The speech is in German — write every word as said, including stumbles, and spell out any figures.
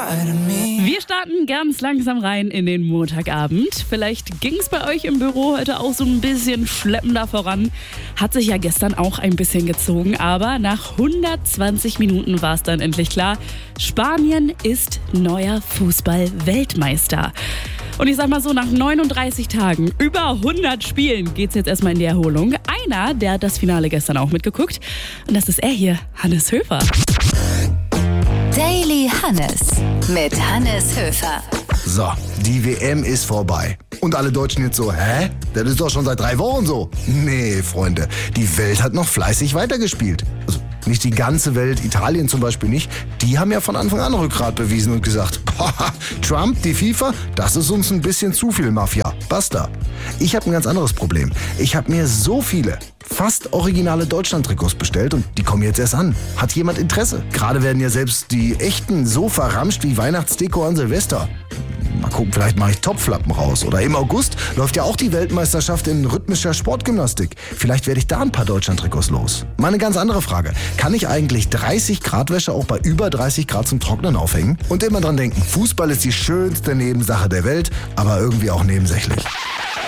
Wir starten ganz langsam rein in den Montagabend. Vielleicht ging es bei euch im Büro heute auch so ein bisschen schleppender voran. Hat sich ja gestern auch ein bisschen gezogen, aber nach hundertzwanzig Minuten war es dann endlich klar. Spanien ist neuer Fußball-Weltmeister. Und ich sag mal so, nach neununddreißig Tagen, über hundert Spielen geht's jetzt erstmal in die Erholung. Einer, der hat das Finale gestern auch mitgeguckt. Und das ist er hier, Hannes Höfer. Daily Hannes mit Hannes Höfer. So, die W M ist vorbei. Und alle Deutschen jetzt so, hä? Das ist doch schon seit drei Wochen so. Nee, Freunde, die Welt hat noch fleißig weitergespielt. Also nicht die ganze Welt, Italien zum Beispiel nicht. Die haben ja von Anfang an Rückgrat bewiesen und gesagt, Trump, die FIFA, das ist uns ein bisschen zu viel Mafia. Basta. Ich habe ein ganz anderes Problem. Ich habe mir so viele fast originale Deutschland-Trikots bestellt und die kommen jetzt erst an. Hat jemand Interesse? Gerade werden ja selbst die echten so verramscht wie Weihnachtsdeko an Silvester. Mal gucken, vielleicht mache ich Topflappen raus. Oder im August läuft ja auch die Weltmeisterschaft in rhythmischer Sportgymnastik. Vielleicht werde ich da ein paar Deutschland-Trikots los. Mal eine ganz andere Frage. Kann ich eigentlich dreißig Grad Wäsche auch bei über dreißig Grad zum Trocknen aufhängen? Und immer dran denken, Fußball ist die schönste Nebensache der Welt, aber irgendwie auch nebensächlich.